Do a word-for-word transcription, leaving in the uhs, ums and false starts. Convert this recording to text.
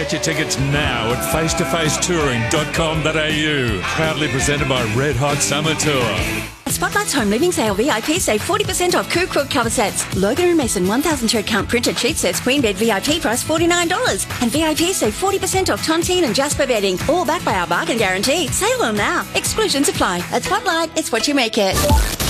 Get your tickets now at face to face touring dot com dot a u. Proudly presented by Red Hot Summer Tour. Spotlight's home living sale V I P save forty percent off Coo Crook cover sets. Logan and Mason one thousand thread count printed sheet sets queen bed V I P price forty-nine dollars. And V I P save forty percent off Tontine and Jasper bedding. All backed by our bargain guarantee. Sale on now. Exclusions apply. At Spotlight, it's what you make it.